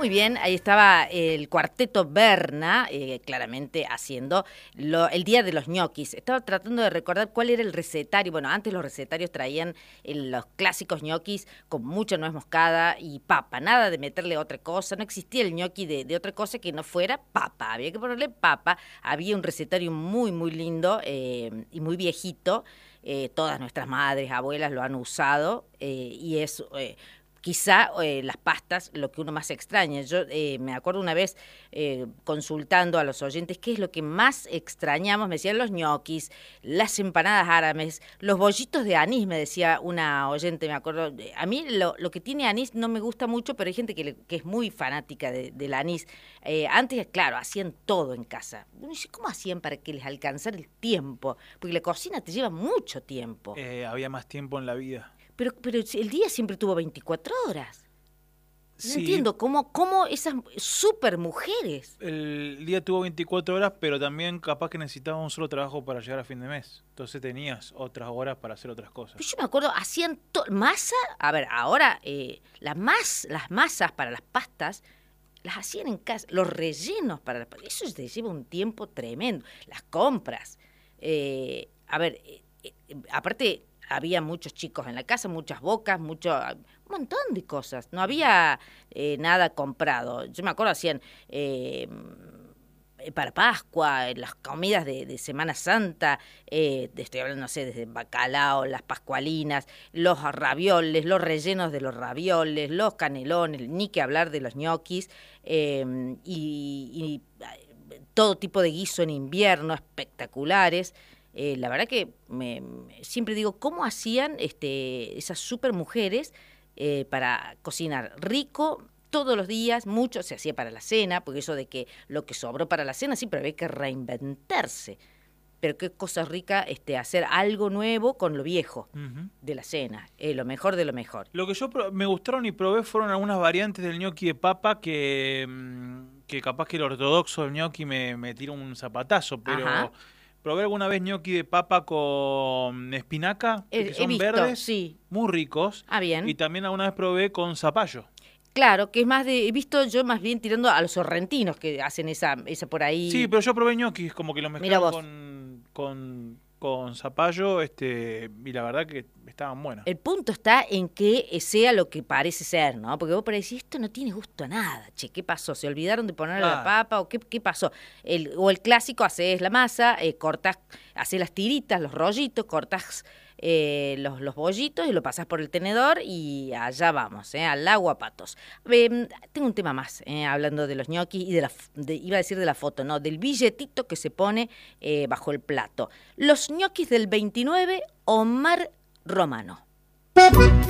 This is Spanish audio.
Muy bien, ahí estaba el cuarteto Berna, claramente haciendo el Día de los ñoquis. Estaba tratando de recordar cuál era el recetario. Bueno, antes los recetarios traían los clásicos ñoquis con mucha nuez moscada y papa, nada de meterle otra cosa. No existía el ñoqui de otra cosa que no fuera papa, había que ponerle papa. Había un recetario muy, muy lindo y muy viejito. Todas nuestras madres, abuelas lo han usado y es... Quizá las pastas, lo que uno más extraña. Yo me acuerdo una vez consultando a los oyentes qué es lo que más extrañamos. Me decían los ñoquis, las empanadas árabes, los bollitos de anís, me decía una oyente, me acuerdo. A mí lo que tiene anís no me gusta mucho, pero hay gente que es muy fanática del anís. Antes, claro, hacían todo en casa. Uno dice, ¿cómo hacían para que les alcanzara el tiempo? Porque la cocina te lleva mucho tiempo. Había más tiempo en la vida. Pero el día siempre tuvo 24 horas. No Sí, entiendo cómo esas super mujeres. el día tuvo 24 horas, pero también capaz que necesitabas un solo trabajo para llegar a fin de mes. Entonces tenías otras horas para hacer otras cosas. Yo me acuerdo, hacían masa. A ver, ahora las masas para las pastas las hacían en casa. Los rellenos para las pastas. Eso te lleva un tiempo tremendo. Las compras. Aparte... Había muchos chicos en la casa, muchas bocas, un montón de cosas. No había nada comprado. Yo me acuerdo, hacían para Pascua, las comidas de Semana Santa, estoy hablando, no sé, desde bacalao, las pascualinas, los ravioles, los rellenos de los ravioles, los canelones, ni que hablar de los ñoquis, y todo tipo de guiso en invierno, espectaculares. La verdad que siempre digo, ¿cómo hacían esas super mujeres para cocinar rico todos los días? Mucho se hacía para la cena, porque eso de que lo que sobró para la cena, sí, pero había que reinventarse. Pero qué cosa rica hacer algo nuevo con lo viejo de la cena, lo mejor de lo mejor. Lo que me gustaron y probé fueron algunas variantes del ñoqui de papa que capaz que el ortodoxo del ñoqui me tira un zapatazo, pero... Ajá. Probé alguna vez ñoqui de papa con espinaca, que son verdes, sí. Muy ricos. Ah, bien. Y también alguna vez probé con zapallo. Claro, que es más he visto yo más bien tirando a los sorrentinos que hacen esa por ahí. Sí, pero yo probé ñoquis, como que los mezclaron con zapallo, y la verdad que estaban buenas. El punto está en que sea lo que parece ser, ¿no? Porque vos parecís, esto no tiene gusto a nada, che, ¿qué pasó? ¿Se olvidaron de ponerle la papa o qué pasó? O el clásico, haces la masa, cortás, haces las tiritas, los rollitos, cortás los bollitos y lo pasás por el tenedor y allá vamos, al agua patos. Tengo un tema más, hablando de los ñoquis y iba a decir de la foto, no, del billetito que se pone bajo el plato. Los ñoquis del 29, Omar Romano.